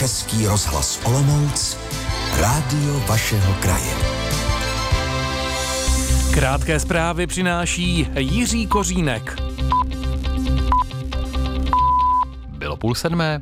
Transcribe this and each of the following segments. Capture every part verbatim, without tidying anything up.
Český rozhlas Olomouc, rádio vašeho kraje. Krátké zprávy přináší Jiří Kořínek. Bylo půl sedmé.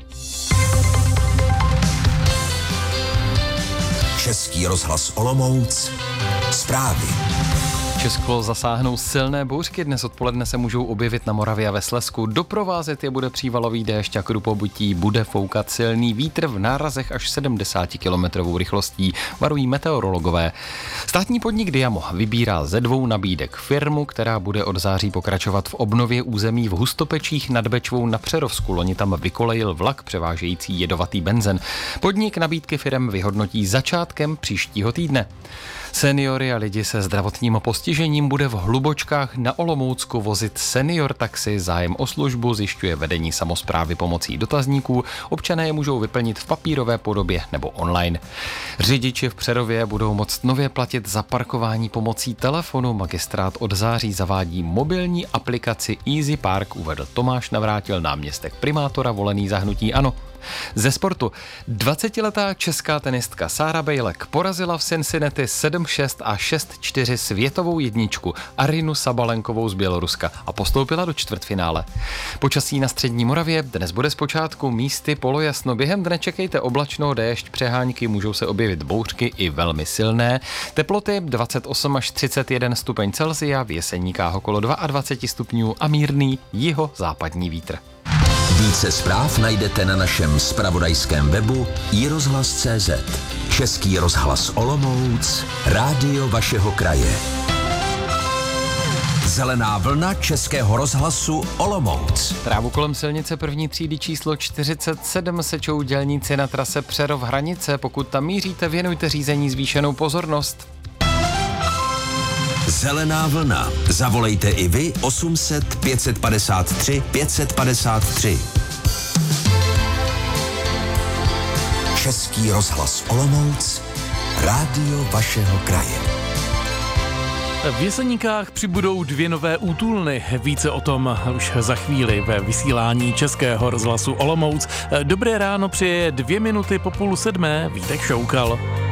Český rozhlas Olomouc, zprávy. Česko zasáhnou silné bouřky, dnes odpoledne se můžou objevit na Moravě a ve Slezsku. Doprovázet je bude přívalový déšť a krupobutí, bude foukat silný vítr v nárazech až sedmdesát kilometrů rychlostí, varují meteorologové. Státní podnik Diamo vybírá ze dvou nabídek firmu, která bude od září pokračovat v obnově území v Hustopečích nad Bečvou na Přerovsku. Loni tam vykolejil vlak převážející jedovatý benzen. Podnik nabídky firem vyhodnotí začátkem příštího týdne. Seniory a lidi se zdravotním postižením bude v Hlubočkách na Olomoucku vozit senior taxi. Zájem o službu zjišťuje vedení samosprávy pomocí dotazníků. Občané je můžou vyplnit v papírové podobě nebo online. Řidiči v Přerově budou moct nově platit za parkování pomocí telefonu. Magistrát od září zavádí mobilní aplikaci Easy Park, uvedl Tomáš Navrátil, náměstek primátora volený za hnutí ANO. Ze sportu. dvacetiletá česká tenistka Sára Bejlek porazila v Cincinnati sedm šest a šest čtyři světovou jedničku Arinu Sabalenkovou z Běloruska a postoupila do čtvrtfinále. Počasí na střední Moravě dnes bude zpočátku místy polojasno. Během dne čekejte oblačno, déšť, přehánky, můžou se objevit bouřky i velmi silné. Teploty dvacet osm až třicet jeden stupeň Celsia, v Jeseníkách okolo dvacet dva stupňů a mírný jihozápadní vítr. Více zpráv najdete na našem zpravodajském webu i rozhlas tečka cé zet. Český rozhlas Olomouc, rádio vašeho kraje. Zelená vlna Českého rozhlasu Olomouc. Trávu kolem silnice první třídy číslo čtyřicet sedm sečou dělníci na trase Přerov Hranice. Pokud tam míříte, věnujte řízení zvýšenou pozornost. Zelená vlna. Zavolejte i vy osm set pět padesát tři pět padesát tři. Český rozhlas Olomouc, rádio vašeho kraje. V Jeseníkách přibudou dvě nové útulny. Více o tom už za chvíli ve vysílání Českého rozhlasu Olomouc. Dobré ráno přeje dvě minuty po půl sedmé Vítek Šoukal.